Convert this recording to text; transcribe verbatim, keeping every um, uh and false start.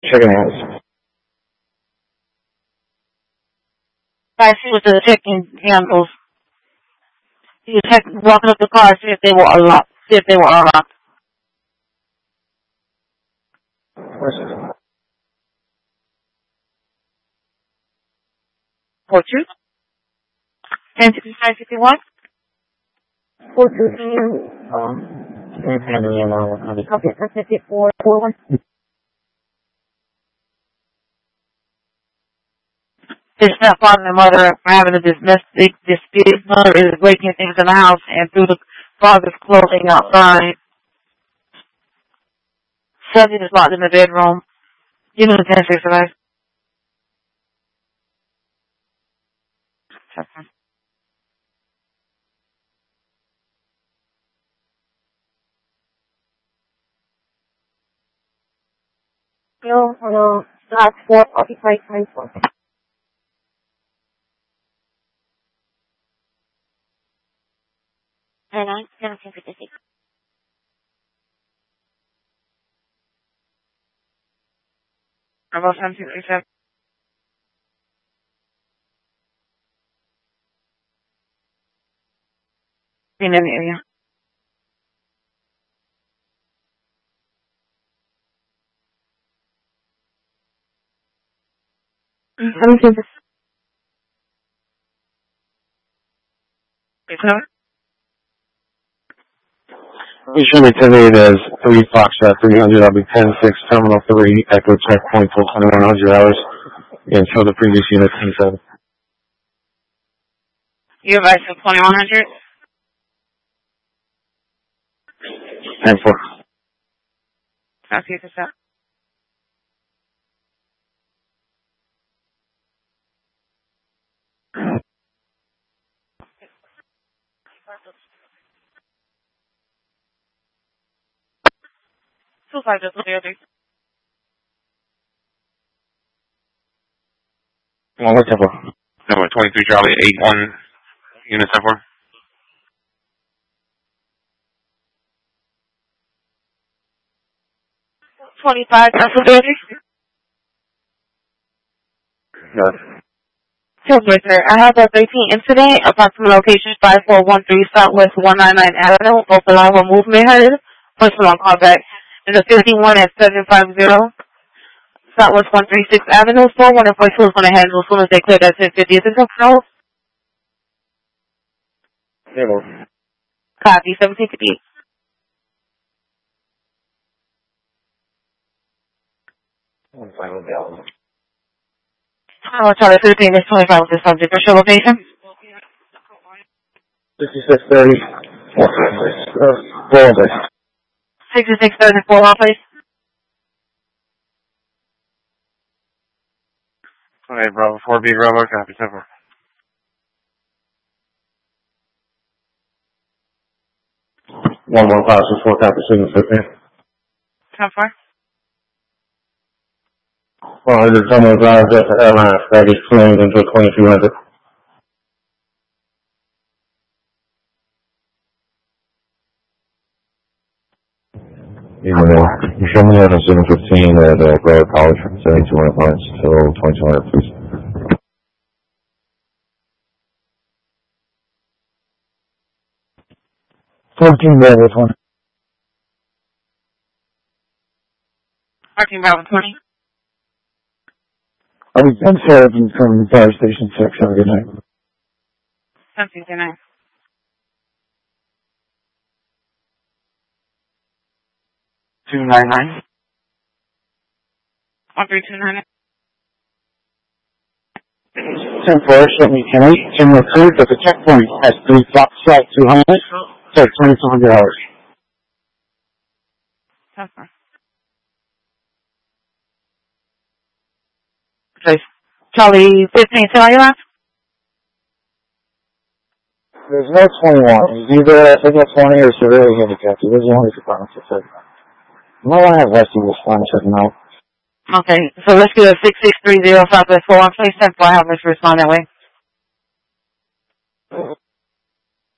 Checking hands. I see what the checking handles. You check, walking up the car, see if they were unlocked. See if they were unlocked. Four two. Ten sixty five fifty one. Four two. Um, okay, that's fifty four four one. His stepfather and mother are having a domestic dispute. Mother is breaking things in the house and threw the father's clothing outside. Subject is locked in the bedroom. Give me the ten six five. No, no, that's four forty five twenty four. And I'm going to fifty six. About seven two three seven. In the area. I'm going to We should be activated as three Foxtrot three hundred. I'll be ten six Terminal three, Echo Checkpoint till twenty-one hundred hours. And show the previous unit ten seven. You advise for twenty-one hundred? ten four. Copy this up. Two five just clear three. One more tempo. Number twenty-three Charlie eight one unit ten four. Twenty-five Russell Building. Yes. Silver, sir. I have a thirteen incident. Approximate location five four one three Southwest one ninety-nine Avenue. Open line with movement headed. Personal on callback. There's a fifty-one at seven five zero. Southwest one thirty-six Avenue. four one four two is going to handle as soon as they clear that ten fifty. Is it no? Zero. Copy. seventeen fifty-eight. One final bell. Oh, Charlie fifteen is twenty-five with the subject. What's your location? sixty-six thirty. Four place. sixty-six thirty-four, place. Okay, Bravo four B Bravo, copy ten four. One one five six four copy signal fifteen. ten four. One hundred Terminal Drive, Delta Airlines, baggage claimed until twenty-two hundred. You show me at a seven fifteen at uh, Broward College, seventy-two hundred points till twenty-two hundred, please. fourteen Bravo twenty. fourteen Bravo twenty. I'll be ten seven from the fire station six. Have a good night. Something good night. two nine nine. one three two nine. ten four, show me ten eight, ten recruit at the checkpoint has three Foxtrot two hundred, so twenty-two hundred hours. ten four. Okay. Charlie fifteen, tell you last? There's no twenty-one. It's either a signal twenty or severely handicapped. There's only two comments that said. No one has resting this line checking out. Okay, so let's do a six six three zero Southwest four one, please. ten four, have us respond that way.